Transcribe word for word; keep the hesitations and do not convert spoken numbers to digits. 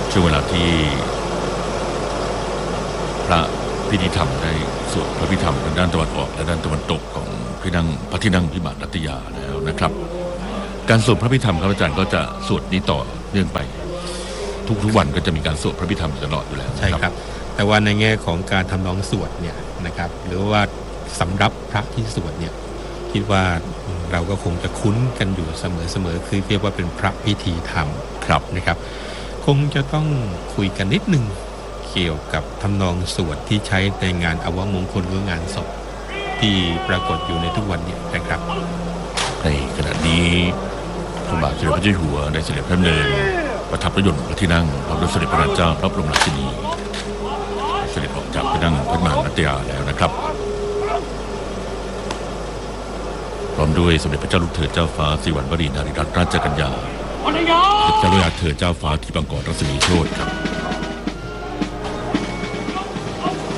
ช่วงเวลาที่พระพิธีธรรมได้สวดพระพิธรรมทางด้านตะวันออกและด้านตะวันตกของที่นั่งพระที่นั่งพิมานรัตยาแล้วนะครับการสวดพระพิธรรมครับอาจารย์ก็จะสวดนี้ต่อเนื่องไปทุกๆวันก็จะมีการสวดพระพิธรรมตลอดอยู่แล้วใช่ครับแต่ว่าในแง่ของการทำนองสวดเนี่ยนะครับหรือว่าสำรับพระที่สวดเนี่ยคิดว่าเราก็คงจะคุ้นกันอยู่เสมอๆคือเรียกว่าเป็นพระพิธีธรรมครับนะครับคงจะต้องคุยกันนิดนึงเกี่ยวกับทำนองสวดที่ใช้ในงานอวมงคลหรืองานศพที่ปรากฏอยู่ในทุกวันนี้นะครับในขณะนี้พระบาทสมเด็จพระเจ้าอยู่หัวได้เสด็จพระดำเนินประทับรถยนต์พระที่นั่งพระบรมสมเด็จพระนางเจ้าพระบรมราชินีเสด็จออกจากที่นั่งพระพิมานรัตยาแล้วนะครับพร้อมด้วยสมเด็จพระเจ้าลูกเธอเจ้าฟ้าสิริวัณวรีนารีรัตนราชกัญญาสมเด็จเจ้าลูกเธอเจ้าฟ้าทิพย์อังกรรัศมีโชติครับ